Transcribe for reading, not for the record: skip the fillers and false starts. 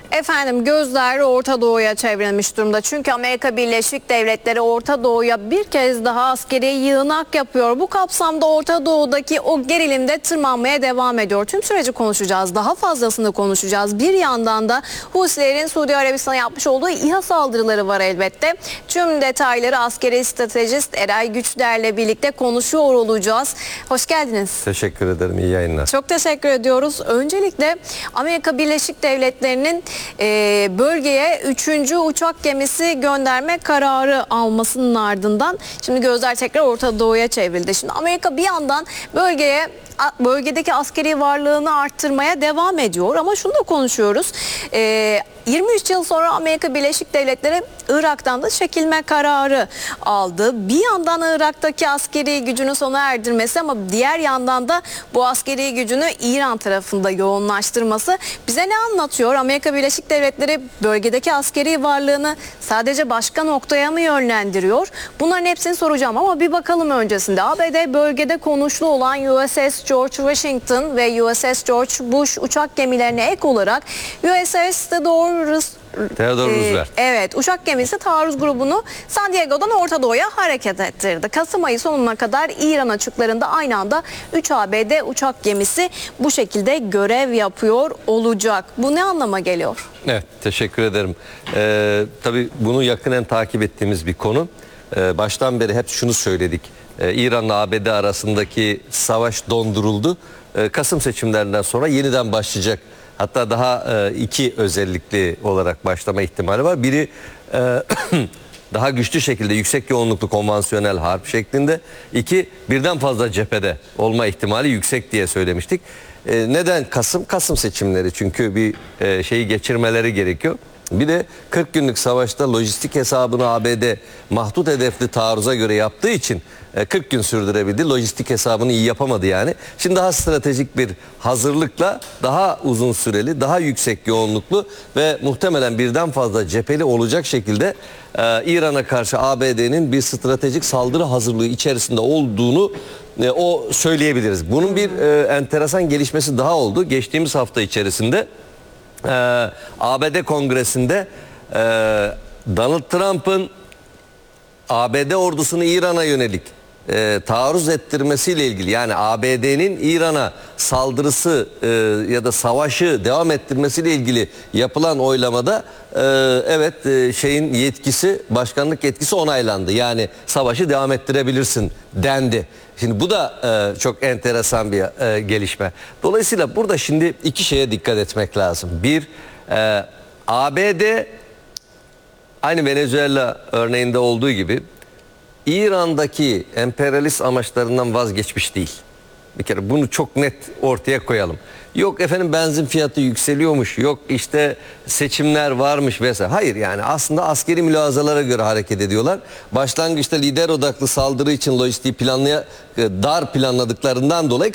Efendim gözler Orta Doğu'ya çevrilmiş durumda. Çünkü Amerika Birleşik Devletleri Orta Doğu'ya bir kez daha askeri yığınak yapıyor. Bu kapsamda Orta Doğu'daki o gerilim de tırmanmaya devam ediyor. Tüm süreci konuşacağız. Daha fazlasını konuşacağız. Bir yandan da Husilerin Suudi Arabistan'a yapmış olduğu İHA saldırıları var elbette. Tüm detayları askeri stratejist Eray Güçler'le birlikte konuşuyor olacağız. Hoş geldiniz. Teşekkür ederim. İyi yayınlar. Çok teşekkür ediyoruz. Öncelikle Amerika Birleşik Devletleri'nin bölgeye 3. uçak gemisi gönderme kararı almasının ardından şimdi gözler tekrar Orta Doğu'ya çevrildi. Şimdi Amerika bir yandan bölgedeki askeri varlığını arttırmaya devam ediyor ama şunu da konuşuyoruz. 23 yıl sonra Amerika Birleşik Devletleri Irak'tan da çekilme kararı aldı. Bir yandan Irak'taki askeri gücünü sona erdirmesi ama diğer yandan da bu askeri gücünü İran tarafında yoğunlaştırması bize ne anlatıyor? Amerika Birleşik Devletleri bölgedeki askeri varlığını sadece başka noktaya mı yönlendiriyor? Bunların hepsini soracağım ama bir bakalım öncesinde. ABD bölgede konuşlu olan USS George Washington ve USS George Bush uçak gemilerine ek olarak USS Theodore Roosevelt. Evet, uçak gemisi taarruz grubunu San Diego'dan Orta Doğu'ya hareket ettirdi. Kasım ayı sonuna kadar İran açıklarında aynı anda 3 ABD uçak gemisi bu şekilde görev yapıyor olacak. Bu ne anlama geliyor? Evet, teşekkür ederim. Tabii bunu yakinen takip ettiğimiz bir konu. Baştan beri hep şunu söyledik. İran'la ABD arasındaki savaş donduruldu. Kasım seçimlerinden sonra yeniden başlayacak. Hatta daha iki özellikli olarak başlama ihtimali var. Biri daha güçlü şekilde yüksek yoğunluklu konvansiyonel harp şeklinde. İki, birden fazla cephede olma ihtimali yüksek diye söylemiştik. Neden Kasım? Kasım seçimleri, çünkü bir şeyi geçirmeleri gerekiyor. Bir de 40 günlük savaşta lojistik hesabını ABD mahdut hedefli taarruza göre yaptığı için 40 gün sürdürebildi. Lojistik hesabını iyi yapamadı yani. Şimdi daha stratejik bir hazırlıkla daha uzun süreli, daha yüksek yoğunluklu ve muhtemelen birden fazla cepheli olacak şekilde İran'a karşı ABD'nin bir stratejik saldırı hazırlığı içerisinde olduğunu o söyleyebiliriz. Bunun bir enteresan gelişmesi daha oldu. Geçtiğimiz hafta içerisinde ABD Kongresi'nde Donald Trump'ın ABD ordusunu İran'a yönelik taarruz ettirmesiyle ilgili, yani ABD'nin İran'a saldırısı ya da savaşı devam ettirmesiyle ilgili yapılan oylamada şeyin yetkisi, başkanlık yetkisi onaylandı. Yani savaşı devam ettirebilirsin dendi. Şimdi bu da çok enteresan bir gelişme. Dolayısıyla burada şimdi iki şeye dikkat etmek lazım. Bir, ABD aynı Venezuela örneğinde olduğu gibi İran'daki emperyalist amaçlarından vazgeçmiş değil. Bir kere bunu çok net ortaya koyalım. Yok efendim benzin fiyatı yükseliyormuş, yok işte seçimler varmış vesaire. Hayır, yani aslında askeri mülahazalara göre hareket ediyorlar. Başlangıçta lider odaklı saldırı için lojistiği dar planladıklarından dolayı